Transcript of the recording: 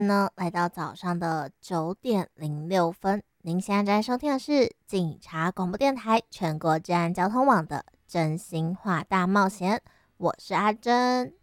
呢，来到早上的9:06，您现在在收听的是警察广播电台全国治安交通网的真心话大冒险，我是阿珍。